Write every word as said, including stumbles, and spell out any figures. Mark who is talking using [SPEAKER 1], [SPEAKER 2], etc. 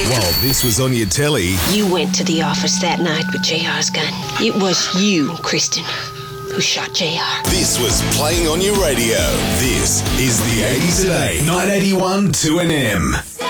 [SPEAKER 1] While this was on your telly,
[SPEAKER 2] You went to the office that night with J R's gun. It was you, Kristen, who shot J R.
[SPEAKER 1] this was playing on your radio. This is the eighties Today, nine eighty-one two N M.